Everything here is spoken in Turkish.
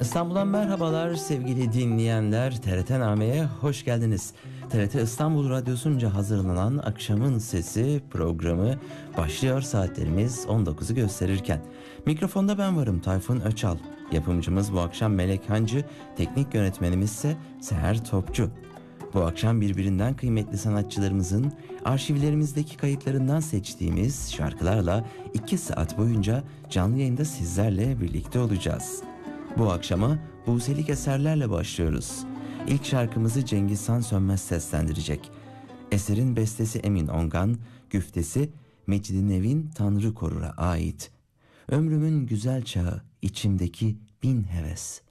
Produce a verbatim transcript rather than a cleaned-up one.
İstanbul'dan merhabalar sevgili dinleyenler. T R T Name'ye hoş geldiniz. T R T İstanbul Radyosu'nca hazırlanan Akşamın Sesi programı başlıyor, saatlerimiz on dokuzu gösterirken. Mikrofonda ben varım, Tayfun Öçal. Yapımcımız bu akşam Melek Hancı, teknik yönetmenimiz ise Seher Topçu. Bu akşam birbirinden kıymetli sanatçılarımızın arşivlerimizdeki kayıtlarından seçtiğimiz şarkılarla iki saat boyunca canlı yayında sizlerle birlikte olacağız. Bu akşama Buse'lik eserlerle başlıyoruz. İlk şarkımızı Cengiz Han Sönmez seslendirecek. Eserin bestesi Emin Ongan, güftesi Mecidi Nevin Tanrı Korur'a ait. Ömrümün güzel çağı, içimdeki bin heves.